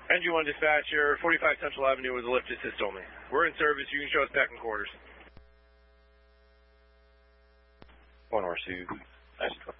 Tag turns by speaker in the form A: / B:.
A: Engine 1 dispatcher, 45 Central Avenue with a lift assist only. We're in service. You can show us back in quarters.
B: 1 R2.